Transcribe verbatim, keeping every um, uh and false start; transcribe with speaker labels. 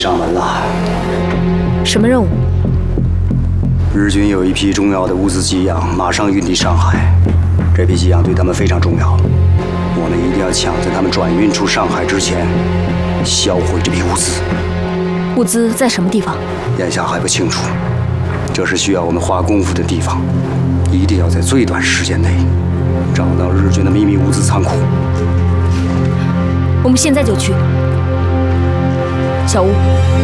Speaker 1: 上门了。
Speaker 2: 什么任务？
Speaker 1: 日军有一批重要的物资给养，马上运抵上海。这批给养对他们非常重要，我们一定要抢在他们转运出上海之前，销毁这批物资。
Speaker 2: 物资在什么地方？
Speaker 1: 眼下还不清楚，这是需要我们花功夫的地方，一定要在最短时间内找到日军的秘密物资仓库。
Speaker 2: 我们现在就去。小吴。